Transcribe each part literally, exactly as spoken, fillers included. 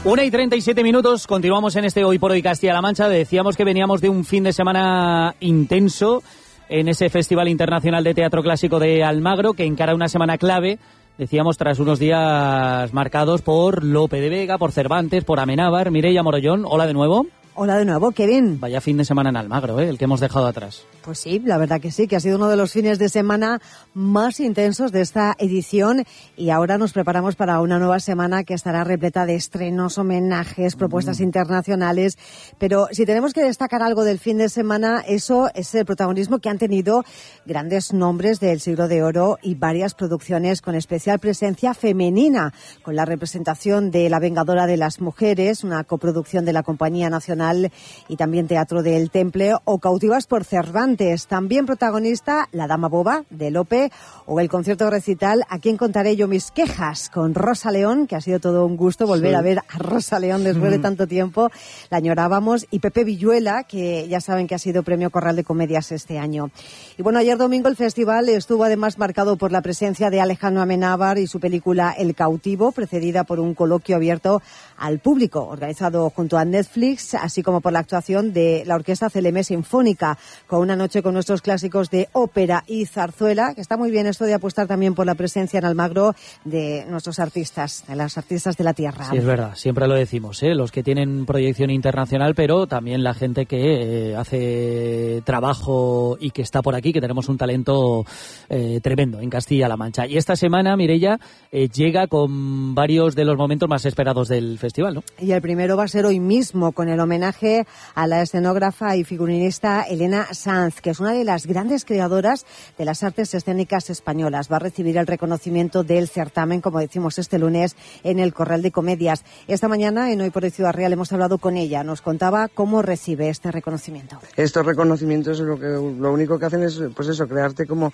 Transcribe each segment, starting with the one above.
Una y treinta y siete minutos, continuamos en este Hoy por Hoy Castilla-La Mancha. Decíamos que veníamos de un fin de semana intenso en ese Festival Internacional de Teatro Clásico de Almagro, que encara una semana clave, decíamos, tras unos días marcados por Lope de Vega, por Cervantes, por Amenábar. Mireia Morollón, hola de nuevo. Hola de nuevo, qué bien. Vaya fin de semana en Almagro, ¿eh? El que hemos dejado atrás. Pues sí, la verdad que sí, que ha sido uno de los fines de semana más intensos de esta edición y ahora nos preparamos para una nueva semana que estará repleta de estrenos, homenajes, propuestas mm. internacionales. Pero si tenemos que destacar algo del fin de semana, eso es el protagonismo que han tenido grandes nombres del Siglo de Oro y varias producciones con especial presencia femenina, con la representación de La Vengadora de las Mujeres, una coproducción de la Compañía Nacional y también Teatro del Temple, o Cautivas por Cervantes, también protagonista La Dama Boba de Lope, o el concierto recital A quién contaré yo mis quejas, con Rosa León, que ha sido todo un gusto volver sí. a ver a Rosa León después mm. de tanto tiempo, la añorábamos, y Pepe Villuela, que ya saben que ha sido Premio Corral de Comedias este año. Y bueno, ayer domingo el festival estuvo además marcado por la presencia de Alejandro Amenábar y su película El Cautivo, precedida por un coloquio abierto al público, organizado junto a Netflix, así como por la actuación de la Orquesta Celemé Sinfónica, con una noche con nuestros clásicos de ópera y zarzuela, que está muy bien esto de apostar también por la presencia en Almagro de nuestros artistas, de las artistas de la tierra. Sí, es verdad, siempre lo decimos, ¿eh? Los que tienen proyección internacional, pero también la gente que eh, hace trabajo y que está por aquí, que tenemos un talento eh, tremendo en Castilla-La Mancha. Y esta semana, Mireia, eh, llega con varios de los momentos más esperados del festival, ¿no? Y el primero va a ser hoy mismo, con el homenaje a la escenógrafa y figurinista Elena Sanz, que es una de las grandes creadoras de las artes escénicas españolas. Va a recibir el reconocimiento del certamen, como decimos este lunes, en el Corral de Comedias. Esta mañana, en Hoy por Hoy Ciudad Real, hemos hablado con ella. Nos contaba cómo recibe este reconocimiento. Estos reconocimientos lo, que, lo único que hacen es, pues eso, crearte como...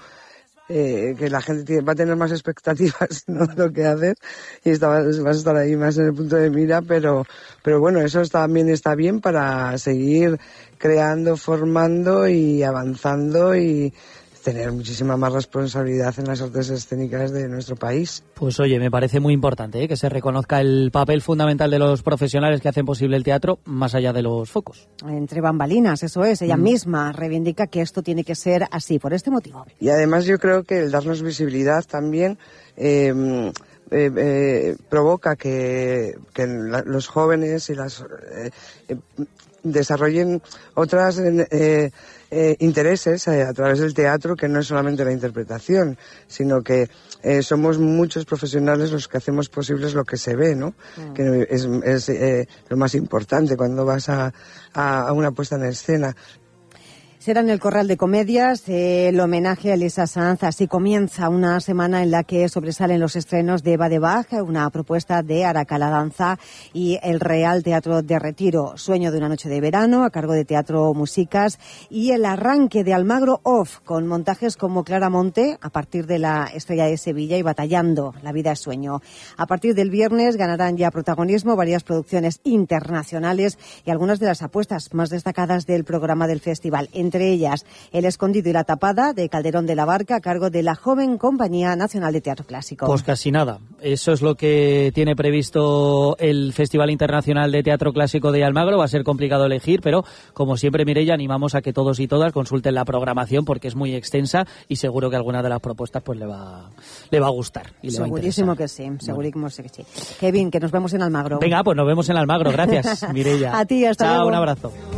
Eh, que la gente tiene, va a tener más expectativas, ¿no?, de lo que haces, y está, vas a estar ahí más en el punto de mira, pero pero bueno, eso también está bien para seguir creando, formando y avanzando y tener muchísima más responsabilidad en las artes escénicas de nuestro país. Pues oye, me parece muy importante, ¿eh?, que se reconozca el papel fundamental de los profesionales que hacen posible el teatro, más allá de los focos. Entre bambalinas, eso es. Ella mm. misma reivindica que esto tiene que ser así, por este motivo. Y además yo creo que el darnos visibilidad también eh, eh, eh, provoca que, que la, los jóvenes y las eh, eh, desarrollen otras eh, eh, intereses eh, a través del teatro, que no es solamente la interpretación, sino que eh, somos muchos profesionales los que hacemos posibles lo que se ve, ¿no? Mm. Que es, es eh, lo más importante cuando vas a, a, a una puesta en escena. Será en el Corral de Comedias eh, el homenaje a Elisa Sanz. Así comienza una semana en la que sobresalen los estrenos de Eva de Bach, una propuesta de Araca la Danza y el Real Teatro de Retiro, Sueño de una noche de verano, a cargo de Teatro Musicas, y el arranque de Almagro Off, con montajes como Claramonte, a partir de la Estrella de Sevilla, y Batallando, La vida es sueño. A partir del viernes ganarán ya protagonismo varias producciones internacionales y algunas de las apuestas más destacadas del programa del festival. Entre ellas, El escondido y la tapada, de Calderón de la Barca, a cargo de la joven Compañía Nacional de Teatro Clásico. Pues casi nada. Eso es lo que tiene previsto el Festival Internacional de Teatro Clásico de Almagro. Va a ser complicado elegir, pero como siempre, Mireia, animamos a que todos y todas consulten la programación, porque es muy extensa y seguro que alguna de las propuestas pues le va, le va a gustar. Y le segurísimo va a que sí, segurísimo bueno. que sí. Kevin, que nos vemos en Almagro. Venga, pues nos vemos en Almagro. Gracias, Mireia. A ti, hasta Chao, luego. Un abrazo.